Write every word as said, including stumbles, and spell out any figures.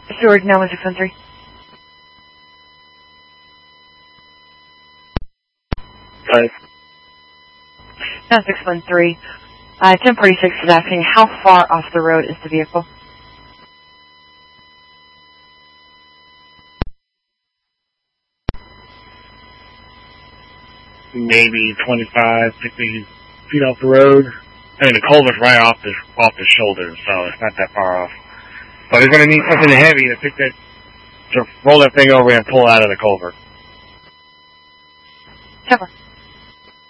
Steward, now one six one three. Five. Now six one three. Uh, ten forty-six is asking, how far off the road is the vehicle? Maybe twenty-five, fifty feet off the road. I mean, the culvert's right off the off the shoulder, so it's not that far off. But he's going to need something heavy to pick that, to roll that thing over and pull out of the culvert. Cover.